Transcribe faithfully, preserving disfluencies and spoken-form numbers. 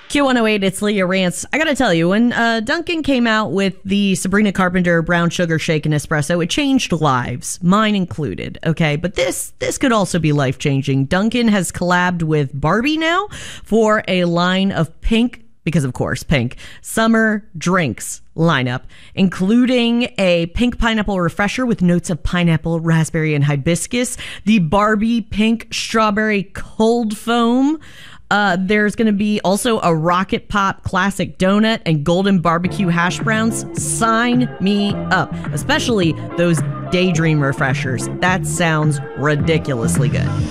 Q one oh eight, it's Leah Rance. I gotta tell you, when uh, Dunkin' came out with the Sabrina Carpenter brown sugar shaken espresso, it changed lives, mine included, okay? But this this could also be life-changing. Dunkin' has collabed with Barbie now for a line of pink, because of course, pink, summer drinks lineup, including a pink pineapple refresher with notes of pineapple, raspberry, and hibiscus, the Barbie pink strawberry cold foam. Uh, there's going to be also a Rocket Pop classic donut and golden barbecue hash browns. Sign me up, especially those daydream refreshers. That sounds ridiculously good.